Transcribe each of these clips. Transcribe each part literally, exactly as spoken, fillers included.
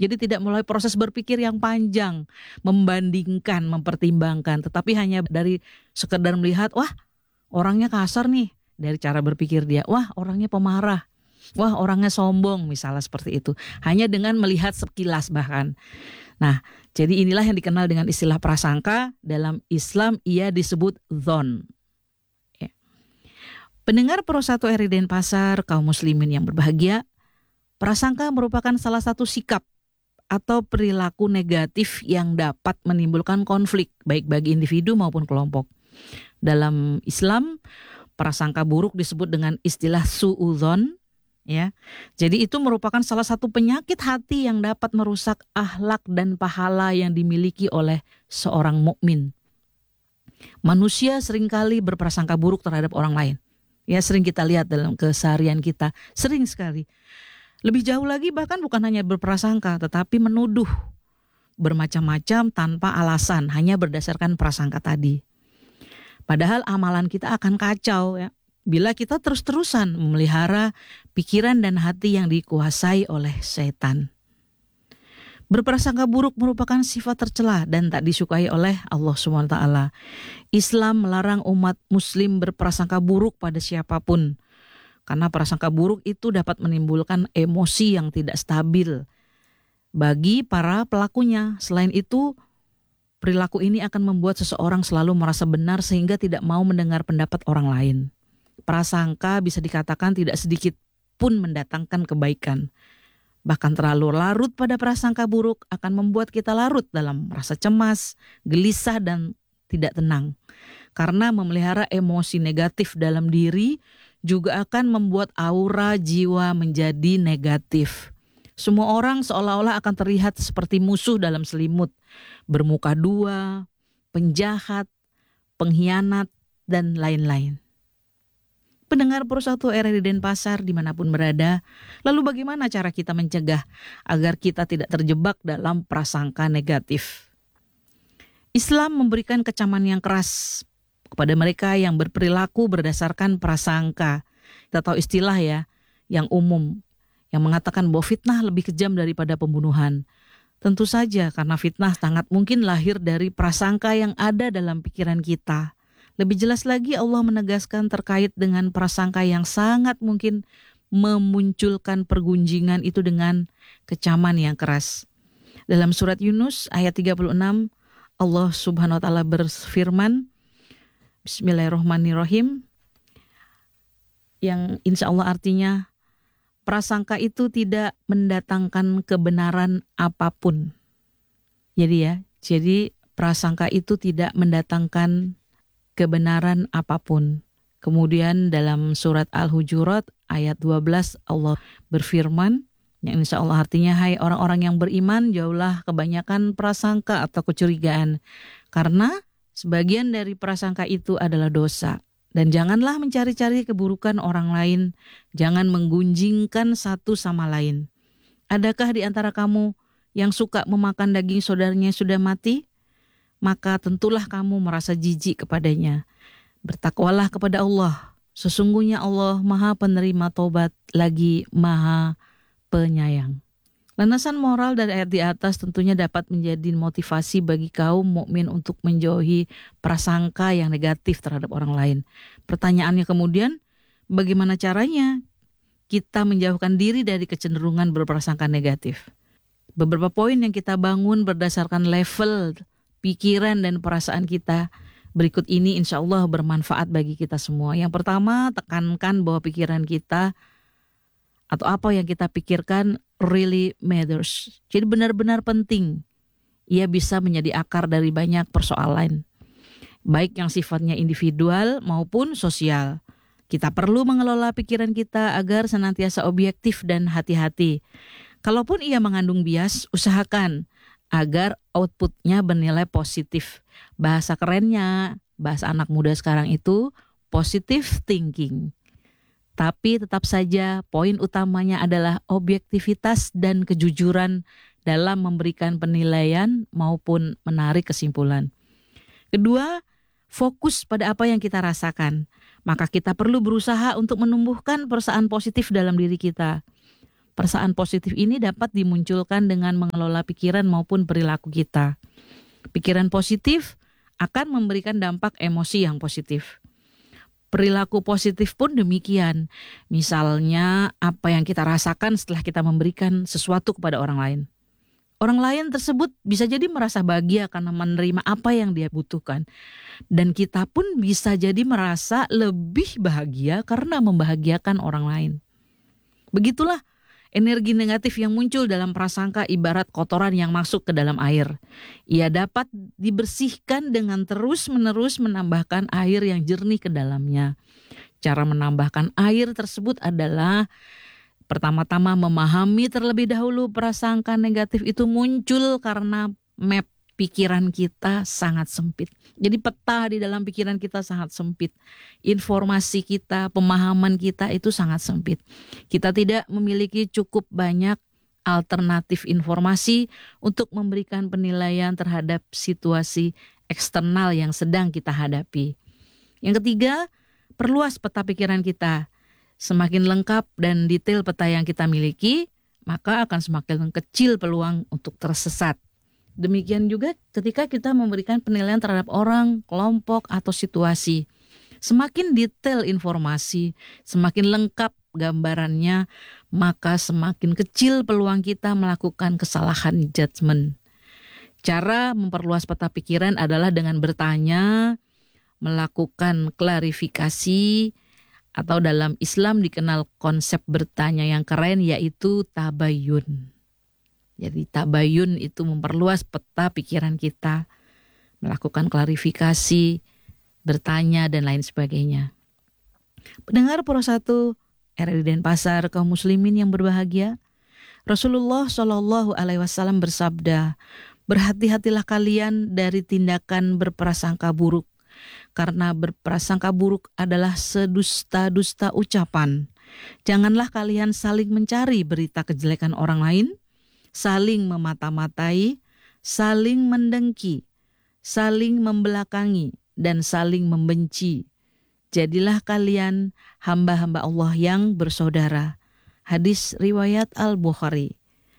Jadi tidak melalui proses berpikir yang panjang, membandingkan, mempertimbangkan, tetapi hanya dari sekedar melihat, wah orangnya kasar nih, dari cara berpikir dia, wah orangnya pemarah, wah orangnya sombong, misalnya seperti itu. Hanya dengan melihat sekilas bahkan. Nah, jadi inilah yang dikenal dengan istilah prasangka. Dalam Islam ia disebut dzon. Ya. Pendengar Pro satu R I Denpasar, kaum muslimin yang berbahagia, prasangka merupakan salah satu sikap atau perilaku negatif yang dapat menimbulkan konflik baik bagi individu maupun kelompok. Dalam Islam, prasangka buruk disebut dengan istilah suudzon. Ya, jadi itu merupakan salah satu penyakit hati yang dapat merusak akhlak dan pahala yang dimiliki oleh seorang mukmin. Manusia seringkali berprasangka buruk terhadap orang lain. Ya, sering kita lihat dalam keseharian kita, sering sekali. Lebih jauh lagi bahkan bukan hanya berprasangka, tetapi menuduh bermacam-macam tanpa alasan, hanya berdasarkan prasangka tadi. Padahal amalan kita akan kacau ya, bila kita terus-terusan memelihara pikiran dan hati yang dikuasai oleh setan. Berprasangka buruk merupakan sifat tercela dan tak disukai oleh Allah subhanahu wa taala. Islam melarang umat muslim berprasangka buruk pada siapapun. Karena prasangka buruk itu dapat menimbulkan emosi yang tidak stabil bagi para pelakunya. Selain itu, perilaku ini akan membuat seseorang selalu merasa benar sehingga tidak mau mendengar pendapat orang lain. Prasangka bisa dikatakan tidak sedikit pun mendatangkan kebaikan. Bahkan terlalu larut pada prasangka buruk akan membuat kita larut dalam rasa cemas, gelisah, dan tidak tenang. Karena memelihara emosi negatif dalam diri juga akan membuat aura jiwa menjadi negatif. Semua orang seolah-olah akan terlihat seperti musuh dalam selimut, bermuka dua, penjahat, pengkhianat, dan lain-lain. Pendengar Pro satu R I Denpasar dimanapun berada, lalu bagaimana cara kita mencegah agar kita tidak terjebak dalam prasangka negatif? Islam memberikan kecaman yang keras kepada mereka yang berperilaku berdasarkan prasangka. Kita tahu istilah ya, yang umum, yang mengatakan bahwa fitnah lebih kejam daripada pembunuhan. Tentu saja karena fitnah sangat mungkin lahir dari prasangka yang ada dalam pikiran kita. Lebih jelas lagi Allah menegaskan terkait dengan prasangka yang sangat mungkin memunculkan pergunjingan itu dengan kecaman yang keras. Dalam surat Yunus ayat tiga puluh enam, Allah subhanahu wa ta'ala berfirman, Bismillahirrahmanirrahim, yang insya Allah artinya, prasangka itu tidak mendatangkan kebenaran apapun. Jadi ya, jadi prasangka itu tidak mendatangkan kebenaran apapun. Kemudian dalam surat Al-Hujurat ayat dua belas Allah berfirman, yang insya Allah artinya, hai orang-orang yang beriman, jauhlah kebanyakan prasangka atau kecurigaan. Karena sebagian dari prasangka itu adalah dosa. Dan janganlah mencari-cari keburukan orang lain, jangan menggunjingkan satu sama lain. Adakah di antara kamu yang suka memakan daging saudaranya sudah mati? Maka tentulah kamu merasa jijik kepadanya. Bertakwalah kepada Allah. Sesungguhnya Allah Maha Penerima Taubat lagi Maha Penyayang. Landasan moral dari ayat di atas tentunya dapat menjadi motivasi bagi kaum mukmin untuk menjauhi prasangka yang negatif terhadap orang lain. Pertanyaannya kemudian, bagaimana caranya kita menjauhkan diri dari kecenderungan berprasangka negatif? Beberapa poin yang kita bangun berdasarkan level pikiran dan perasaan kita berikut ini insya Allah bermanfaat bagi kita semua. Yang pertama, tekankan bahwa pikiran kita atau apa yang kita pikirkan really matters. Jadi benar-benar penting. Ia bisa menjadi akar dari banyak persoalan, baik yang sifatnya individual maupun sosial. Kita perlu mengelola pikiran kita agar senantiasa objektif dan hati-hati. Kalaupun ia mengandung bias, usahakan agar outputnya bernilai positif. Bahasa kerennya, bahasa anak muda sekarang itu positive thinking. Tapi tetap saja poin utamanya adalah objektivitas dan kejujuran dalam memberikan penilaian maupun menarik kesimpulan. Kedua, fokus pada apa yang kita rasakan. Maka kita perlu berusaha untuk menumbuhkan perasaan positif dalam diri kita. Perasaan positif ini dapat dimunculkan dengan mengelola pikiran maupun perilaku kita. Pikiran positif akan memberikan dampak emosi yang positif. Perilaku positif pun demikian. Misalnya apa yang kita rasakan setelah kita memberikan sesuatu kepada orang lain. Orang lain tersebut bisa jadi merasa bahagia karena menerima apa yang dia butuhkan. Dan kita pun bisa jadi merasa lebih bahagia karena membahagiakan orang lain. Begitulah energi negatif yang muncul dalam prasangka ibarat kotoran yang masuk ke dalam air. Ia dapat dibersihkan dengan terus-menerus menambahkan air yang jernih ke dalamnya. Cara menambahkan air tersebut adalah pertama-tama memahami terlebih dahulu prasangka negatif itu muncul karena map pikiran kita sangat sempit. Jadi peta di dalam pikiran kita sangat sempit. Informasi kita, pemahaman kita itu sangat sempit. Kita tidak memiliki cukup banyak alternatif informasi untuk memberikan penilaian terhadap situasi eksternal yang sedang kita hadapi. Yang ketiga, perluas peta pikiran kita. Semakin lengkap dan detail peta yang kita miliki, maka akan semakin kecil peluang untuk tersesat. Demikian juga ketika kita memberikan penilaian terhadap orang, kelompok, atau situasi. Semakin detail informasi, semakin lengkap gambarannya, maka semakin kecil peluang kita melakukan kesalahan judgement. Cara memperluas peta pikiran adalah dengan bertanya, melakukan klarifikasi, atau dalam Islam dikenal konsep bertanya yang keren yaitu tabayun. Jadi tabayun itu memperluas peta pikiran kita, melakukan klarifikasi, bertanya dan lain sebagainya. Pendengar Pro satu R R I Denpasar kaum muslimin yang berbahagia, Rasulullah Shallallahu Alaihi Wasallam bersabda, berhati-hatilah kalian dari tindakan berprasangka buruk. Karena berprasangka buruk adalah sedusta-dusta ucapan. Janganlah kalian saling mencari berita kejelekan orang lain, saling memata-matai, saling mendengki, saling membelakangi, dan saling membenci. Jadilah kalian hamba-hamba Allah yang bersaudara. Hadis riwayat Al-Bukhari.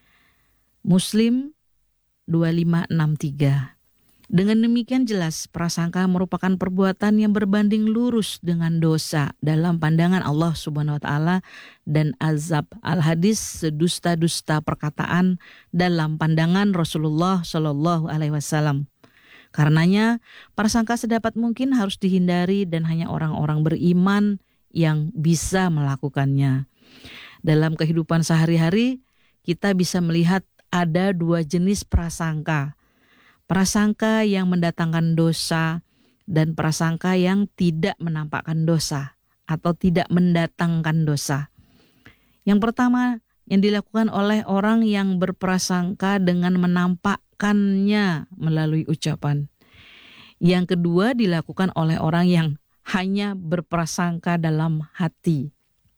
Muslim dua lima enam tiga. Dengan demikian jelas prasangka merupakan perbuatan yang berbanding lurus dengan dosa dalam pandangan Allah Subhanahu wa taala dan azab. Al-hadis sedusta-dusta perkataan dalam pandangan Rasulullah Shallallahu alaihi wasallam. Karenanya prasangka sedapat mungkin harus dihindari dan hanya orang-orang beriman yang bisa melakukannya. Dalam kehidupan sehari-hari kita bisa melihat ada dua jenis prasangka. Prasangka yang mendatangkan dosa dan prasangka yang tidak menampakkan dosa atau tidak mendatangkan dosa. Yang pertama yang dilakukan oleh orang yang berprasangka dengan menampakkannya melalui ucapan. Yang kedua dilakukan oleh orang yang hanya berprasangka dalam hati.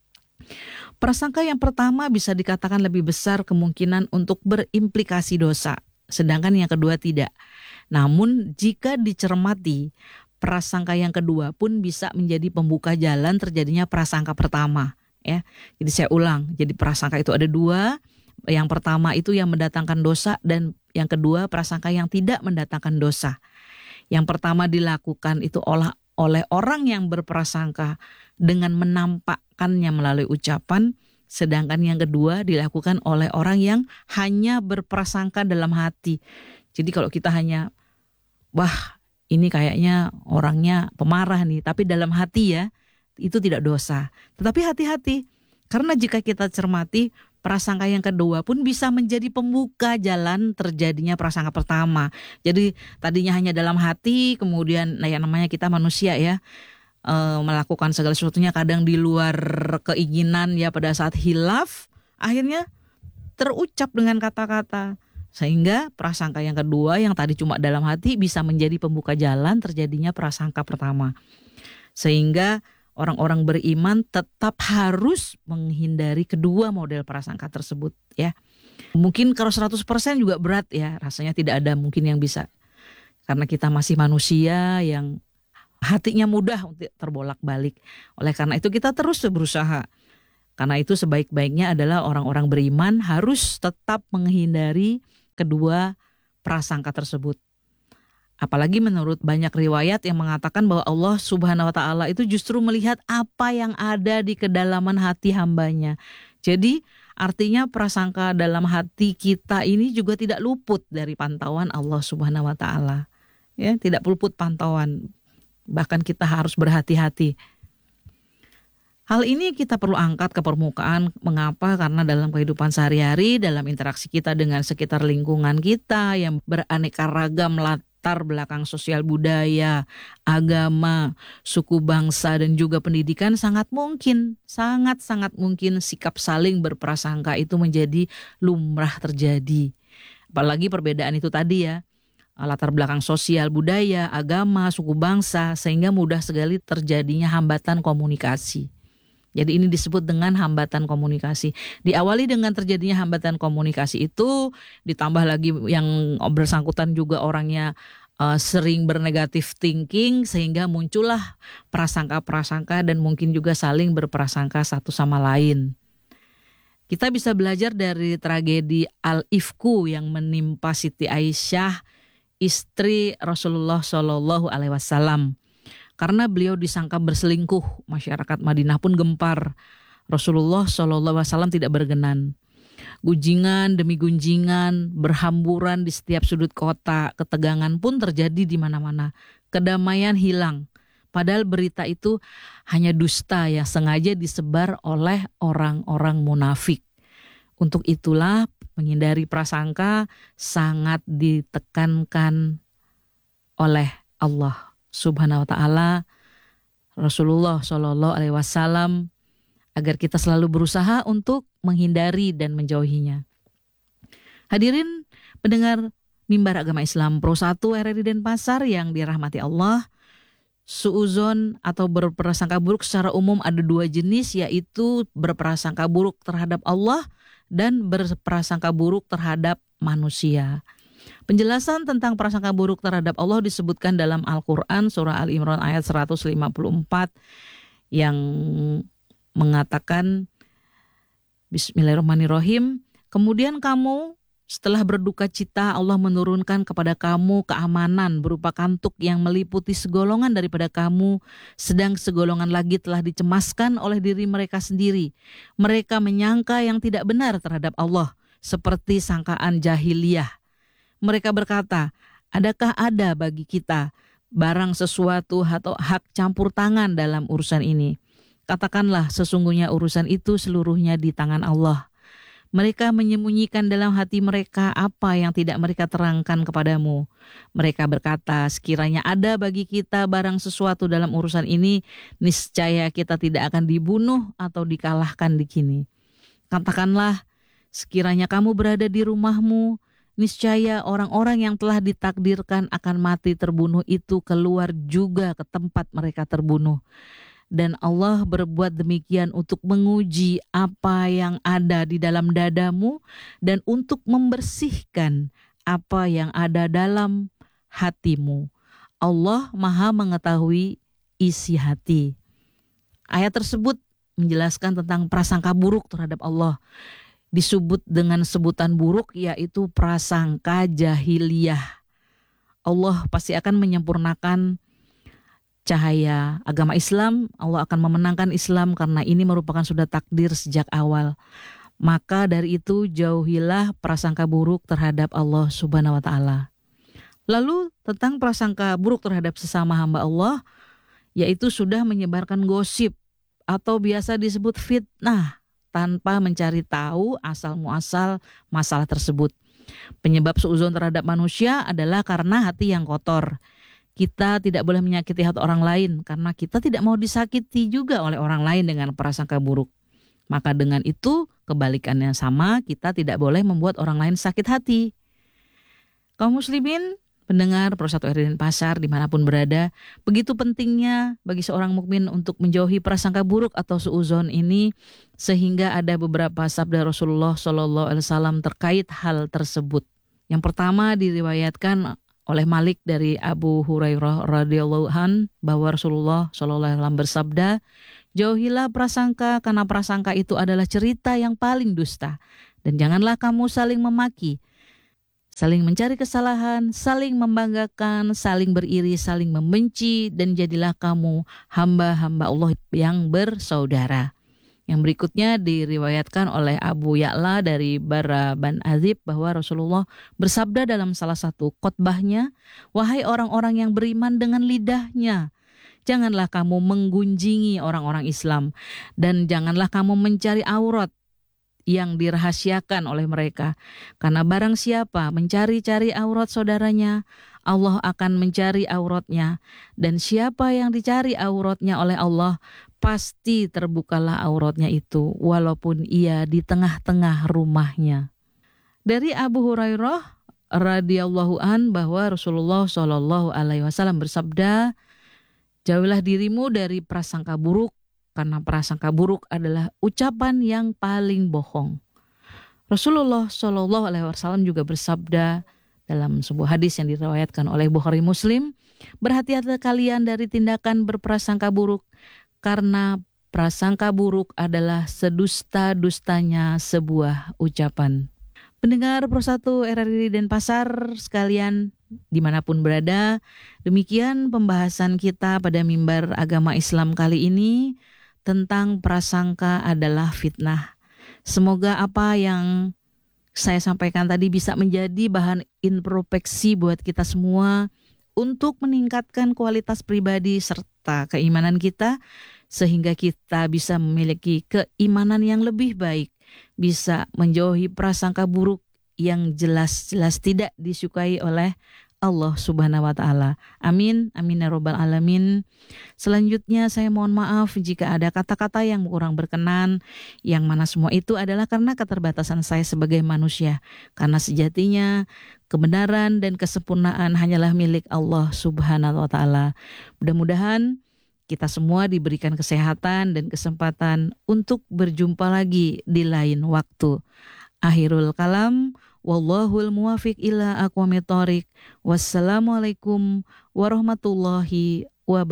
Prasangka yang pertama bisa dikatakan lebih besar kemungkinan untuk berimplikasi dosa. Sedangkan yang kedua tidak. Namun jika dicermati, prasangka yang kedua pun bisa menjadi pembuka jalan terjadinya prasangka pertama. Ya, jadi saya ulang. Jadi prasangka itu ada dua. Yang pertama itu yang mendatangkan dosa dan yang kedua prasangka yang tidak mendatangkan dosa. Yang pertama dilakukan itu oleh oleh orang yang berprasangka dengan menampakkannya melalui ucapan. Sedangkan yang kedua dilakukan oleh orang yang hanya berprasangka dalam hati. Jadi kalau kita hanya, wah ini kayaknya orangnya pemarah nih. Tapi dalam hati ya, itu tidak dosa. Tetapi hati-hati. Karena jika kita cermati, prasangka yang kedua pun bisa menjadi pembuka jalan terjadinya prasangka pertama. Jadi tadinya hanya dalam hati, kemudian nah yang namanya kita manusia ya. Uh, melakukan segala sesuatunya kadang di luar keinginan ya pada saat hilaf akhirnya terucap dengan kata-kata sehingga prasangka yang kedua yang tadi cuma dalam hati bisa menjadi pembuka jalan terjadinya prasangka pertama sehingga orang-orang beriman tetap harus menghindari kedua model prasangka tersebut ya. Mungkin kalau seratus persen juga berat ya, rasanya tidak ada mungkin yang bisa karena kita masih manusia yang hatinya mudah untuk terbolak-balik. Oleh karena itu kita terus berusaha Karena itu sebaik-baiknya adalah orang-orang beriman harus tetap menghindari kedua prasangka tersebut. Apalagi menurut banyak riwayat yang mengatakan bahwa Allah Subhanahu wa Ta'ala itu justru melihat apa yang ada di kedalaman hati hambanya. Jadi artinya prasangka dalam hati kita ini juga tidak luput dari pantauan Allah Subhanahu wa Ta'ala. Ya, tidak luput pantauan. Bahkan kita harus berhati-hati. Hal ini kita perlu angkat ke permukaan. Mengapa? Karena dalam kehidupan sehari-hari, dalam interaksi kita dengan sekitar lingkungan kita yang beraneka ragam latar belakang sosial budaya, agama, suku bangsa, dan juga pendidikan, sangat mungkin, sangat-sangat mungkin sikap saling berprasangka itu menjadi lumrah terjadi. Apalagi perbedaan itu tadi ya, latar belakang sosial budaya, agama, suku bangsa, sehingga mudah sekali terjadinya hambatan komunikasi. Jadi ini disebut dengan hambatan komunikasi. Diawali dengan terjadinya hambatan komunikasi itu, ditambah lagi yang bersangkutan juga orangnya uh, sering bernegatif thinking, sehingga muncullah prasangka-prasangka dan mungkin juga saling berprasangka satu sama lain. Kita bisa belajar dari tragedi Al-Ifku yang menimpa Siti Aisyah, istri Rasulullah Shallallahu Alaihi Wasallam. Karena beliau disangka berselingkuh, masyarakat Madinah pun gempar. Rasulullah Shallallahu Alaihi Wasallam tidak berkenan. Gunjingan demi gunjingan berhamburan di setiap sudut kota. Ketegangan pun terjadi di mana-mana. Kedamaian hilang. Padahal berita itu hanya dusta yang sengaja disebar oleh orang-orang munafik. Untuk itulah menghindari prasangka sangat ditekankan oleh Allah Subhanahu wa Ta'ala, Rasulullah Shallallahu Alaihi Wasallam, agar kita selalu berusaha untuk menghindari dan menjauhinya. Hadirin pendengar Mimbar Agama Islam Pro satu R R I Denpasar yang dirahmati Allah, suuzon atau berprasangka buruk secara umum ada dua jenis, yaitu berprasangka buruk terhadap Allah dan berprasangka buruk terhadap manusia. Penjelasan tentang prasangka buruk terhadap Allah disebutkan dalam Al-Quran surah Al-Imran ayat seratus lima puluh empat yang mengatakan Bismillahirrahmanirrahim. Kemudian kamu setelah berduka cita, Allah menurunkan kepada kamu keamanan berupa kantuk yang meliputi segolongan daripada kamu, sedang segolongan lagi telah dicemaskan oleh diri mereka sendiri. Mereka menyangka yang tidak benar terhadap Allah, seperti sangkaan jahiliyah. Mereka berkata, adakah ada bagi kita barang sesuatu atau hak campur tangan dalam urusan ini? Katakanlah, sesungguhnya urusan itu seluruhnya di tangan Allah. Mereka menyembunyikan dalam hati mereka apa yang tidak mereka terangkan kepadamu. Mereka berkata, sekiranya ada bagi kita barang sesuatu dalam urusan ini, niscaya kita tidak akan dibunuh atau dikalahkan di sini. Katakanlah, sekiranya kamu berada di rumahmu, niscaya orang-orang yang telah ditakdirkan akan mati terbunuh itu keluar juga ke tempat mereka terbunuh. Dan Allah berbuat demikian untuk menguji apa yang ada di dalam dadamu dan untuk membersihkan apa yang ada dalam hatimu. Allah Maha mengetahui isi hati. Ayat tersebut menjelaskan tentang prasangka buruk terhadap Allah. Disebut dengan sebutan buruk, yaitu prasangka jahiliyah. Allah pasti akan menyempurnakan cahaya agama Islam. Allah akan memenangkan Islam karena ini merupakan sudah takdir sejak awal. Maka dari itu jauhilah prasangka buruk terhadap Allah Subhanahu wa Ta'ala. Lalu tentang prasangka buruk terhadap sesama hamba Allah, yaitu sudah menyebarkan gosip atau biasa disebut fitnah tanpa mencari tahu asal muasal masalah tersebut. Penyebab suuzon terhadap manusia adalah karena hati yang kotor. Kita tidak boleh menyakiti hati orang lain karena kita tidak mau disakiti juga oleh orang lain dengan prasangka buruk. Maka dengan itu kebalikannya sama, kita tidak boleh membuat orang lain sakit hati. Kaum muslimin, pendengar Pro satu R R I Denpasar dimanapun berada, begitu pentingnya bagi seorang mukmin untuk menjauhi prasangka buruk atau suuzon ini, sehingga ada beberapa sabda Rasulullah Shallallahu Alaihi Wasallam terkait hal tersebut. Yang pertama diriwayatkan oleh Malik dari Abu Hurairah radhiyallahu an bahwa Rasulullah Shallallahu Alaihi Wasallam bersabda, Jauhilah prasangka, karena prasangka itu adalah cerita yang paling dusta. Dan janganlah kamu saling memaki, saling mencari kesalahan, saling membanggakan, saling beriri, saling membenci, dan jadilah kamu hamba-hamba Allah yang bersaudara. Yang berikutnya diriwayatkan oleh Abu Ya'la dari Bara bin Azib bahwa Rasulullah bersabda dalam salah satu khotbahnya, "Wahai orang-orang yang beriman dengan lidahnya, janganlah kamu menggunjingi orang-orang Islam, dan janganlah kamu mencari aurat yang dirahasiakan oleh mereka. Karena barang siapa mencari-cari aurat saudaranya, Allah akan mencari auratnya. Dan siapa yang dicari auratnya oleh Allah, pasti terbukalah auratnya itu, walaupun ia di tengah-tengah rumahnya." Dari Abu Hurairah radhiyallahu an bahwa Rasulullah shallallahu alaihi wasallam bersabda, "Jauhilah dirimu dari prasangka buruk, karena prasangka buruk adalah ucapan yang paling bohong." Rasulullah shallallahu alaihi wasallam juga bersabda dalam sebuah hadis yang diriwayatkan oleh Bukhari Muslim, "Berhati-hatilah kalian dari tindakan berprasangka buruk, karena prasangka buruk adalah sedusta-dustanya sebuah ucapan." Pendengar Persatu R R I Denpasar sekalian, dimanapun berada, demikian pembahasan kita pada mimbar agama Islam kali ini tentang prasangka adalah fitnah. Semoga apa yang saya sampaikan tadi bisa menjadi bahan introspeksi buat kita semua untuk meningkatkan kualitas pribadi serta keimanan kita, sehingga kita bisa memiliki keimanan yang lebih baik, bisa menjauhi prasangka buruk yang jelas-jelas tidak disukai oleh Allah Subhanahu wa Ta'ala. Amin, amin ya Rabbal Alamin. Selanjutnya saya mohon maaf jika ada kata-kata yang kurang berkenan, yang mana semua itu adalah karena keterbatasan saya sebagai manusia. Karena sejatinya kebenaran dan kesempurnaan hanyalah milik Allah Subhanahu wa Ta'ala. Mudah-mudahan kita semua diberikan kesehatan dan kesempatan untuk berjumpa lagi di lain waktu. Akhirul kalam, wallahul muwafiq ila aqwamit thoriq. Wassalamualaikum warahmatullahi wabarakatuh.